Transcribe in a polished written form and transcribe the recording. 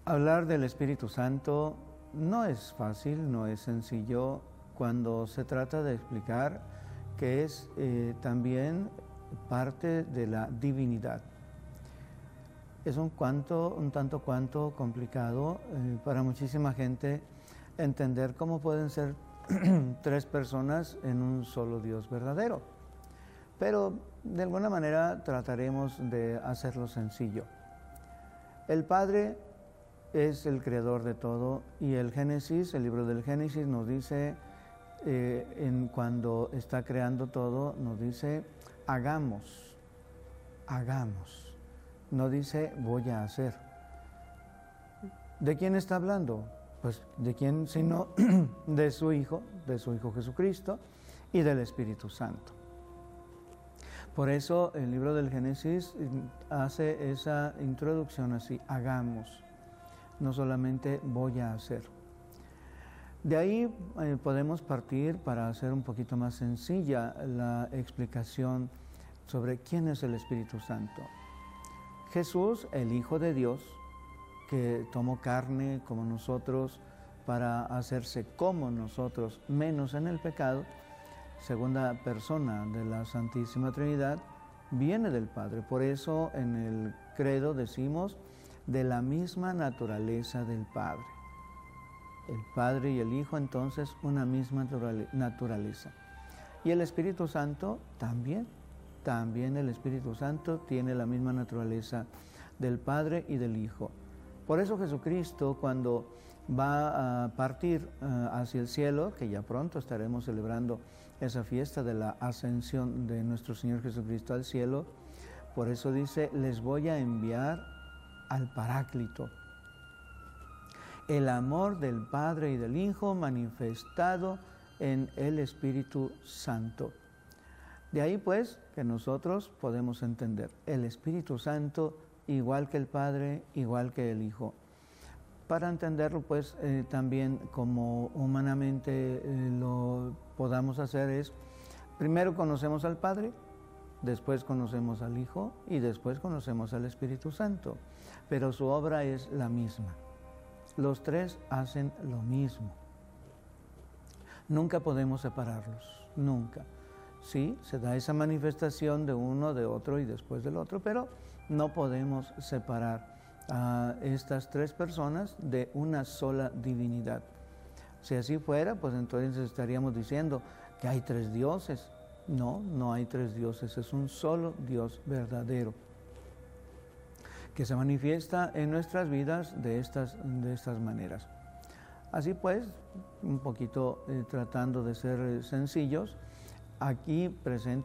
Hablar del Espíritu Santo no es fácil, no es sencillo cuando se trata de explicar que es también parte de la divinidad. Es un tanto cuanto complicado para muchísima gente entender cómo pueden ser tres personas en un solo Dios verdadero. Pero de alguna manera trataremos de hacerlo sencillo. El Padre es el creador de todo y el Génesis, el libro del Génesis nos dice, cuando está creando todo, nos dice hagamos, no dice voy a hacer. ¿De quién está hablando? Pues de quién sino de su Hijo Jesucristo y del Espíritu Santo. Por eso el libro del Génesis hace esa introducción así, hagamos, no solamente voy a hacer. De ahí podemos partir para hacer un poquito más sencilla la explicación sobre quién es el Espíritu Santo. Jesús, el Hijo de Dios, que tomó carne como nosotros para hacerse como nosotros, menos en el pecado, segunda persona de la Santísima Trinidad, viene del Padre. Por eso en el credo decimos de la misma naturaleza del Padre. El Padre y el Hijo, entonces, una misma naturaleza. Y el Espíritu Santo también el Espíritu Santo tiene la misma naturaleza del Padre y del Hijo. Por eso Jesucristo, cuando va a partir hacia el cielo, que ya pronto estaremos celebrando esa fiesta de la ascensión de nuestro Señor Jesucristo al cielo, por eso dice, les voy a enviar al Paráclito, el amor del Padre y del Hijo manifestado en el Espíritu Santo. De ahí pues que nosotros podemos entender el Espíritu Santo igual que el Padre, igual que el Hijo. Para entenderlo pues también como humanamente lo podamos hacer es, primero conocemos al Padre, después conocemos al Hijo y después conocemos al Espíritu Santo, pero su obra es la misma. Los tres hacen lo mismo. Nunca podemos separarlos, nunca. Sí, se da esa manifestación de uno, de otro y después del otro, pero no podemos separar a estas tres personas de una sola divinidad. Si así fuera, pues entonces estaríamos diciendo que hay tres dioses. No, no hay tres dioses, es un solo Dios verdadero, que se manifiesta en nuestras vidas de estas maneras. Así pues, un poquito tratando de ser sencillos, aquí presenta